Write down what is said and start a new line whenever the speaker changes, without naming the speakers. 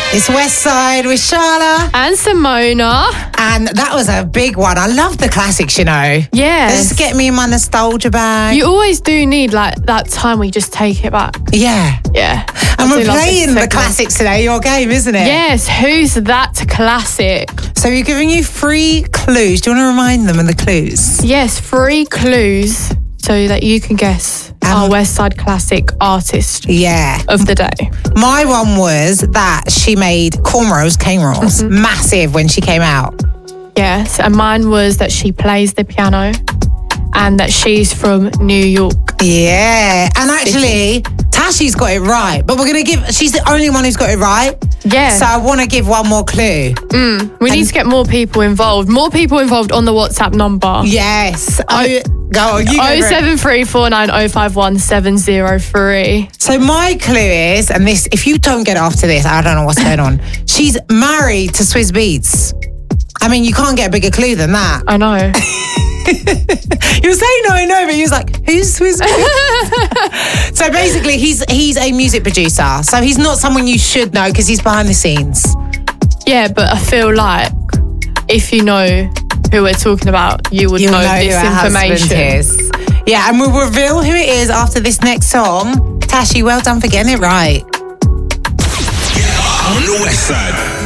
It's West Side with Sharla
and Simona.
And that was a big one. I love the classics, you know.
Yeah.
Just get me in my nostalgia bag.
You always do need like that time where you just take it back.
Yeah.
Yeah.
And we're playing the classics today, your game, isn't it?
Yes, who's that classic?
So we're giving you 3 clues. Do you want to remind them of the clues?
Yes, 3 clues so that you can guess our West Side classic artist of the day.
My one was that she made cornrows, cane rolls, massive when she came out.
Yes, and mine was that she plays the piano and that she's from New York.
Yeah, and actually, Tashi's got it right, but she's the only one who's got it right.
Yeah.
So I want to give one more clue.
We need to get more people involved. More people involved on the WhatsApp number.
Yes. Go on, you go.
07349051703.
So my clue is, and this, if you don't get it after this, I don't know what's going on. She's married to Swizz Beatz. I mean, you can't get a bigger clue than that.
I know.
You were saying no, I know, but he was like, who's Swizz Beatz? So basically, he's a music producer. So he's not someone you should know because he's behind the scenes.
Yeah, but I feel like if you know who we're talking about, you would know this information.
Yeah, and we'll reveal who it is after this next song. Tashi, well done for getting it right.
On the West Side.